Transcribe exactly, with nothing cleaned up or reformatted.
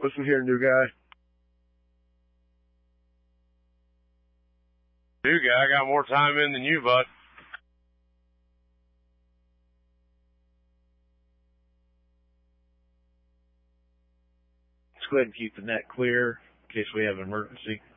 Listen here, new guy. New guy, I got more time in than you, bud. Let's go ahead and keep the net clear in case we have an emergency.